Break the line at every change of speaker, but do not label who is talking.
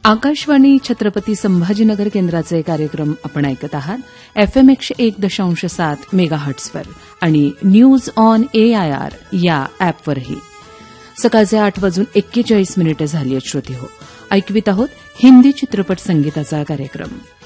आकाशवाणी छत्रपती संभाजीनगर केंद्राचे कार्यक्रम आपण ऐकत आहात FM 101.7 मेगाहर्ट्झवर आणि न्यूज ऑन AIR या अॅपवरही. सकाळचे 8:41 झाली आहेत श्रोते हो. ऐकवीत आहोत हिंदी चित्रपट संगीताचा कार्यक्रम.